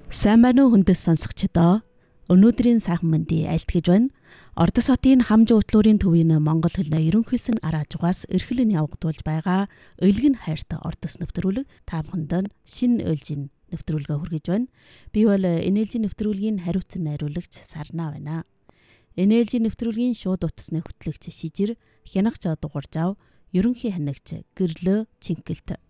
Сайн байна уу хүндэс сонсогчдоо. Өнөөдрийн сайхан мэндийг айлтгаж байна. Ордос хотын хамж уутлуурын төвийн Монгол хэлний ерөнхийлсөн араажгаас эрхлэн явагдуулж байгаа Өөлгөн хайртай ордос нэвтрүүлэг та бүхэнд шинэ ээлжийн нэвтрүүлгээ хүргэж байна. Би бол энэ ээлжийн нэвтрүүлгийн хариуцсан найруулагч Сарна байна. Энэ ээлжийн нэвтрүүлгийн шууд утасны хөтлөгч Шижир, хянагч дугуйр зав, ерөнхий ханигч Гэрлөө Цэнгэлт